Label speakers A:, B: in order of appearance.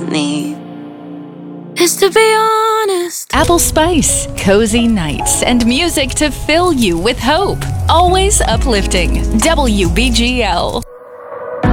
A: need is to be honest.
B: Apple Spice, cozy nights, and music to fill you with hope. Always uplifting. WBGL.